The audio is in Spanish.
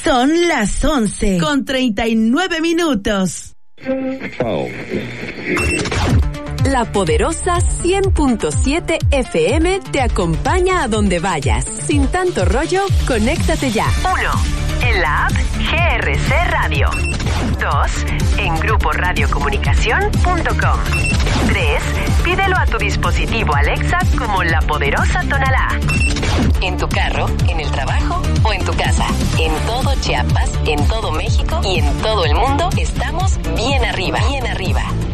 Son las 11:39. La poderosa 100.7 FM te acompaña a donde vayas. Sin tanto rollo, conéctate ya. 1. En la app GRC Radio. 2. En gruporadiocomunicación.com. 3. Pídelo a tu dispositivo Alexa como La Poderosa Tonalá. En tu carro, en el trabajo o en tu casa. En todo Chiapas, en todo México y en todo el mundo estamos bien arriba. Bien arriba.